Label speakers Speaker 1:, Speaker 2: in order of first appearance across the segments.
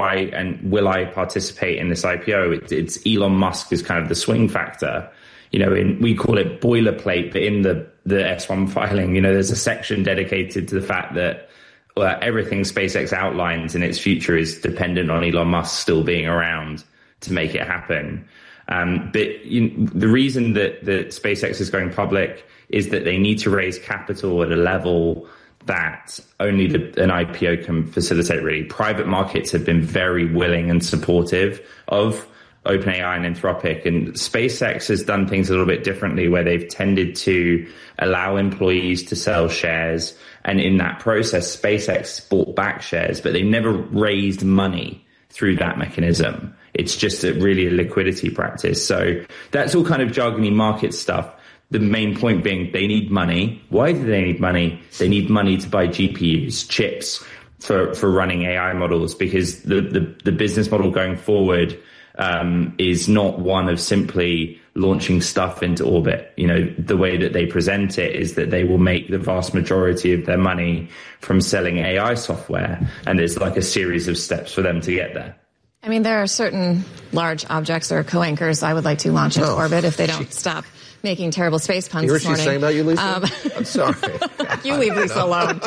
Speaker 1: I and will I participate in this IPO? It's Elon Musk is kind of the swing factor. We call it boilerplate, but in the S1 filing, there's a section dedicated to the fact that everything SpaceX outlines in its future is dependent on Elon Musk still being around to make it happen. But the reason that SpaceX is going public is that they need to raise capital at a level that only an IPO can facilitate, really. Private markets have been very willing and supportive of OpenAI and Anthropic, and SpaceX has done things a little bit differently, where they've tended to allow employees to sell shares, and in that process, SpaceX bought back shares, but they never raised money through that mechanism. It's just really a liquidity practice. So that's all kind of jargony market stuff. The main point being they need money. Why do they need money? They need money to buy GPUs, chips for running AI models, because the business model going forward is not one of simply launching stuff into orbit. The way that they present it is that they will make the vast majority of their money from selling AI software. And there's like a series of steps for them to get there.
Speaker 2: I mean, there are certain large objects or co-anchors I would like to launch into orbit if they don't stop making terrible space puns this morning.
Speaker 3: You were saying about you, Lisa? I'm sorry.
Speaker 2: You leave Lisa alone.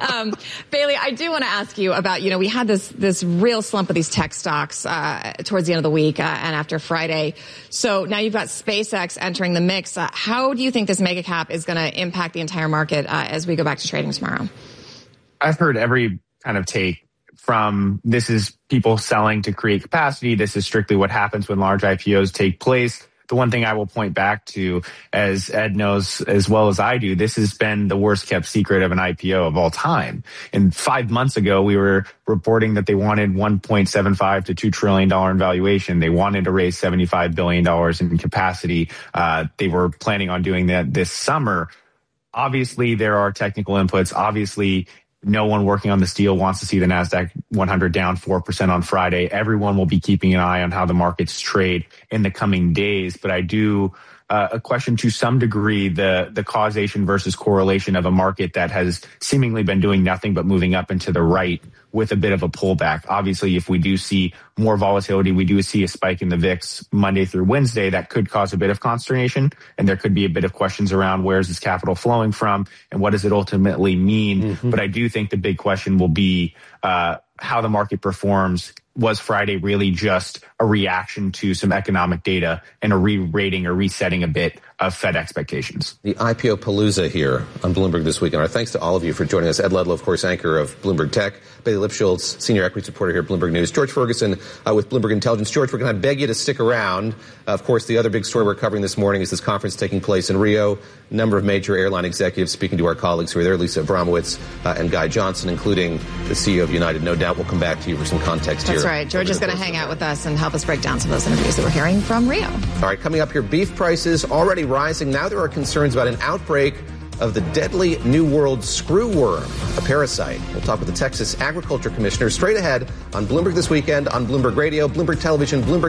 Speaker 2: Bailey, I do want to ask you about, we had this real slump of these tech stocks towards the end of the week and after Friday. So now you've got SpaceX entering the mix. How do you think this mega cap is going to impact the entire market as we go back to trading tomorrow?
Speaker 4: I've heard every kind of take from this is people selling to create capacity. This is strictly what happens when large IPOs take place. The one thing I will point back to, as Ed knows as well as I do, this has been the worst kept secret of an IPO of all time. And 5 months ago, we were reporting that they wanted $1.75 to $2 trillion in valuation. They wanted to raise $75 billion in capacity. They were planning on doing that this summer. Obviously, there are technical inputs. Obviously, no one working on this deal wants to see the NASDAQ 100 down 4% on Friday. Everyone will be keeping an eye on how the markets trade in the coming days. But I do question to some degree the causation versus correlation of a market that has seemingly been doing nothing but moving up and to the right with a bit of a pullback. Obviously, if we do see more volatility, we do see a spike in the VIX Monday through Wednesday, that could cause a bit of consternation. And there could be a bit of questions around where is this capital flowing from and what does it ultimately mean? Mm-hmm. But I do think the big question will be how the market performs. Was Friday really just a reaction to some economic data and a re-rating or resetting a bit of Fed expectations?
Speaker 3: The IPO palooza here on Bloomberg this week. And our thanks to all of you for joining us. Ed Ludlow, of course, anchor of Bloomberg Tech. Bailey Lipschultz, senior equity reporter here at Bloomberg News. George Ferguson with Bloomberg Intelligence. George, we're going to beg you to stick around. Of course, the other big story we're covering this morning is this conference taking place in Rio. A number of major airline executives speaking to our colleagues who are there, Lisa Abramowitz and Guy Johnson, including the CEO of United. No doubt we'll come back to you for some context here.
Speaker 2: That's right. George is going to hang out with us and help us break down some of those interviews that we're hearing from Rio.
Speaker 3: All right, coming up here, beef prices already rising. Now there are concerns about an outbreak of the deadly New World screwworm, a parasite. We'll talk with the Texas Agriculture Commissioner straight ahead on Bloomberg This Weekend, on Bloomberg Radio, Bloomberg Television, Bloomberg.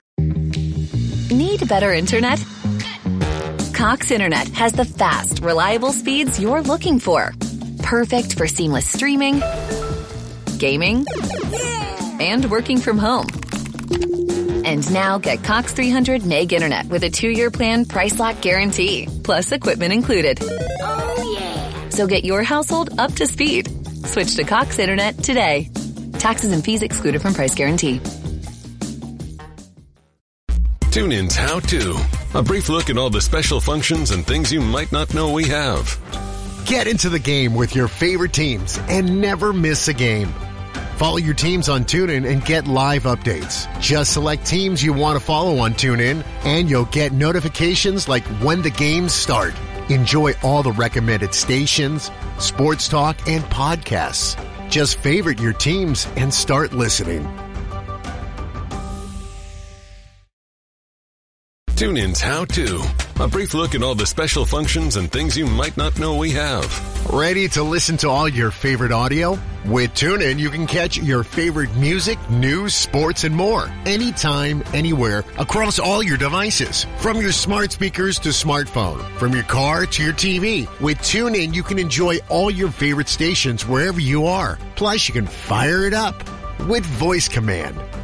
Speaker 5: Need better internet? Cox Internet has the fast, reliable speeds you're looking for. Perfect for seamless streaming, gaming, and working from home. And now get Cox 300 meg internet with a 2-year plan price lock guarantee, plus equipment included. Oh, yeah. So get your household up to speed. Switch to Cox Internet today. Taxes and fees excluded from price guarantee.
Speaker 6: TuneIn's How To. A brief look at all the special functions and things you might not know we have.
Speaker 7: Get into the game with your favorite teams and never miss a game. Follow your teams on TuneIn and get live updates. Just select teams you want to follow on TuneIn, and you'll get notifications like when the games start. Enjoy all the recommended stations, sports talk, and podcasts. Just favorite your teams and start listening.
Speaker 6: TuneIn's How To. A brief look at all the special functions and things you might not know we have.
Speaker 7: Ready to listen to all your favorite audio? With TuneIn, you can catch your favorite music, news, sports, and more. Anytime, anywhere, across all your devices. From your smart speakers to smartphone. From your car to your TV. With TuneIn, you can enjoy all your favorite stations wherever you are. Plus, you can fire it up with voice command.